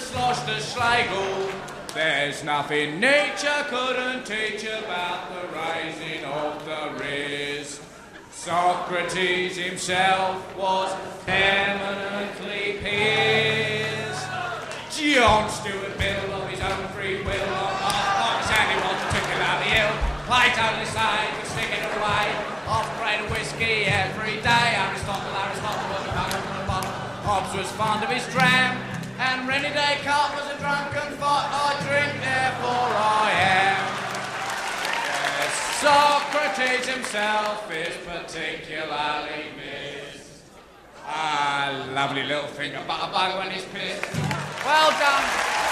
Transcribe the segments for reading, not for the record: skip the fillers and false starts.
sloshed a Schlegel. There's nothing nature couldn't teach about the rising of the Riz. Socrates himself was eminently pissed. John Stuart Mill of his own free will on Sandy was particularly ill. Plato decided to stick it away. Off-grade whiskey every day. Aristotle was a bottle. Hobbes was fond of his dram. And René Descartes was a drunken fart. I drink, therefore I am. Yes, Socrates himself is particularly missed. Ah, lovely little finger butterbug when he's pissed. Well done.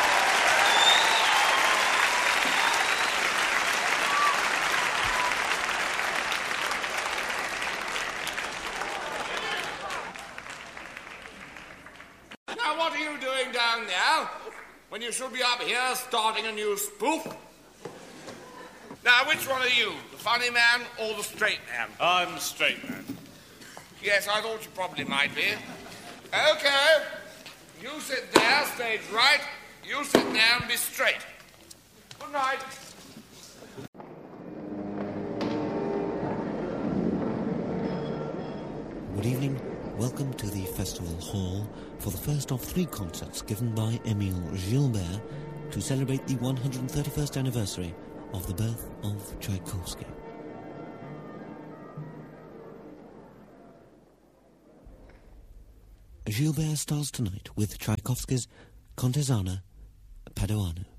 Now, what are you doing down there when you should be up here starting a new spoof? Now, which one are you, the funny man or the straight man? I'm the straight man. Yes, I thought you probably might be. Okay. You sit there, stage right. You sit there and be straight. Good night. Good evening. Welcome to the Festival Hall for the first of 3 concerts given by Émile Gilbert to celebrate the 131st anniversary of the birth of Tchaikovsky. Gilbert stars tonight with Tchaikovsky's Contesana Padoanu.